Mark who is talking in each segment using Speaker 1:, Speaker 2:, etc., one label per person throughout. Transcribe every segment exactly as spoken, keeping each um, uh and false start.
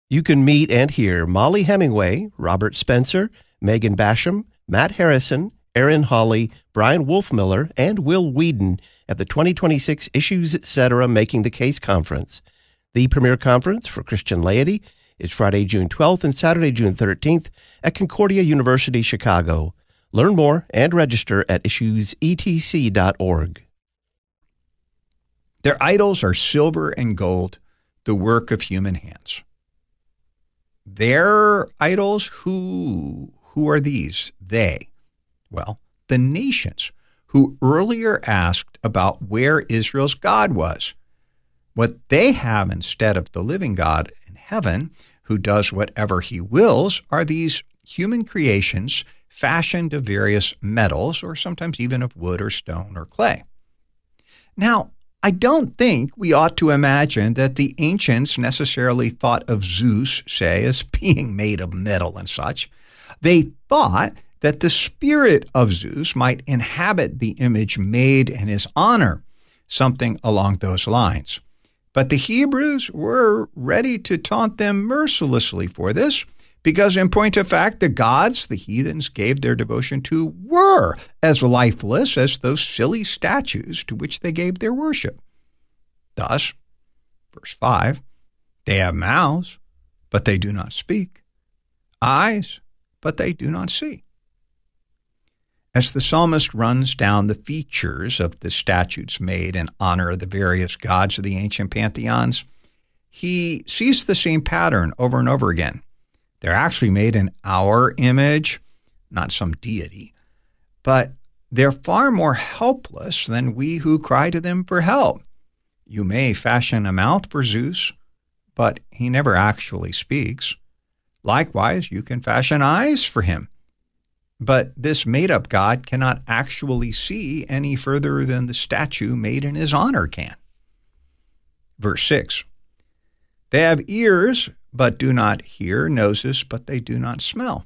Speaker 1: You can meet and hear Molly Hemingway, Robert Spencer, Megan Basham, Matt Harrison, Aaron Hawley, Brian Wolfmiller, and Will Whedon at the twenty twenty-six Issues Etc. Making the Case Conference. The premier conference for Christian laity is Friday, June twelfth and Saturday, June thirteenth at Concordia University, Chicago. Learn more and register at issues e t c dot org.
Speaker 2: Their idols are silver and gold, the work of human hands. Their idols, who, who are these? They. Well, the nations who earlier asked about where Israel's God was. What they have instead of the living God in heaven, who does whatever he wills, are these human creations fashioned of various metals, or sometimes even of wood or stone or clay. Now, I don't think we ought to imagine that the ancients necessarily thought of Zeus, say, as being made of metal and such. They thought that the spirit of Zeus might inhabit the image made in his honor, something along those lines. But the Hebrews were ready to taunt them mercilessly for this, because in point of fact, the gods the heathens gave their devotion to were as lifeless as those silly statues to which they gave their worship. Thus, verse five, they have mouths, but they do not speak, eyes, but they do not see. As the psalmist runs down the features of the statues made in honor of the various gods of the ancient pantheons, he sees the same pattern over and over again. They're actually made in our image, not some deity, but they're far more helpless than we who cry to them for help. You may fashion a mouth for Zeus, but he never actually speaks. Likewise, you can fashion eyes for him, but this made-up God cannot actually see any further than the statue made in his honor can. Verse six, they have ears, but do not hear, noses, but they do not smell.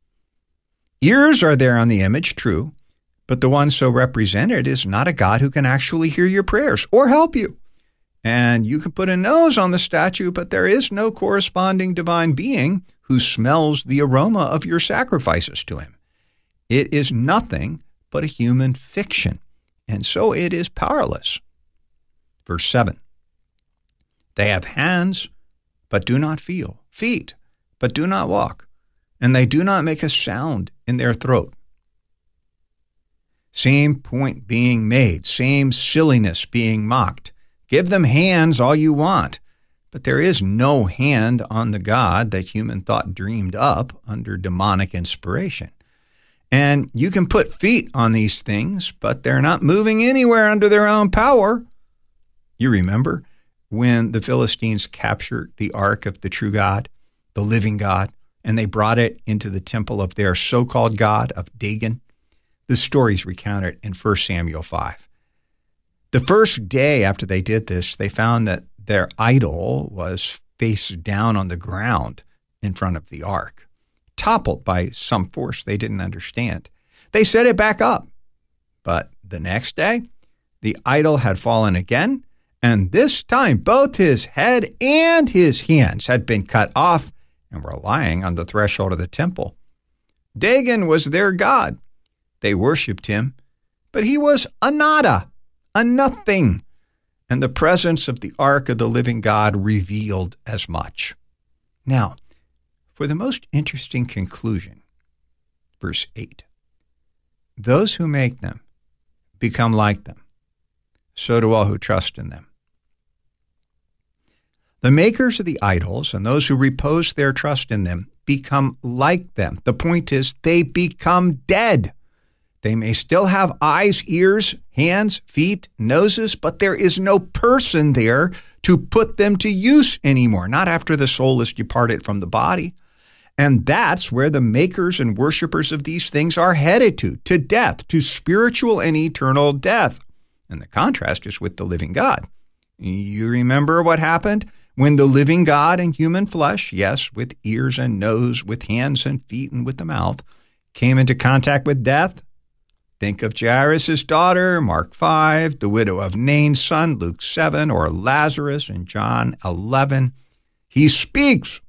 Speaker 2: Ears are there on the image, true, but the one so represented is not a God who can actually hear your prayers or help you. And you can put a nose on the statue, but there is no corresponding divine being who smells the aroma of your sacrifices to him. It is nothing but a human fiction, and so it is powerless. Verse seven, they have hands, but do not feel, feet, but do not walk, and they do not make a sound in their throat. Same point being made, same silliness being mocked. Give them hands all you want, but there is no hand on the God that human thought dreamed up under demonic inspiration. And you can put feet on these things, but they're not moving anywhere under their own power. You remember when the Philistines captured the ark of the true God, the living God, and they brought it into the temple of their so-called God of Dagon? The story's recounted in First Samuel five. The first day after they did this, they found that their idol was face down on the ground in front of the ark, toppled by some force they didn't understand. They set it back up. But the next day, the idol had fallen again, and this time both his head and his hands had been cut off and were lying on the threshold of the temple. Dagon was their god. They worshipped him, but he was a nada, a nothing. And the presence of the ark of the living God revealed as much. Now, for the most interesting conclusion, verse eight, those who make them become like them, so do all who trust in them. The makers of the idols and those who repose their trust in them become like them. The point is, they become dead. They may still have eyes, ears, hands, feet, noses, but there is no person there to put them to use anymore, not after the soul is departed from the body. And that's where the makers and worshipers of these things are headed to, to death, to spiritual and eternal death. And the contrast is with the living God. You remember what happened when the living God in human flesh, yes, with ears and nose, with hands and feet, and with the mouth, came into contact with death? Think of Jairus' daughter, Mark five, the widow of Nain's son, Luke seven, or Lazarus in John eleven. He speaks,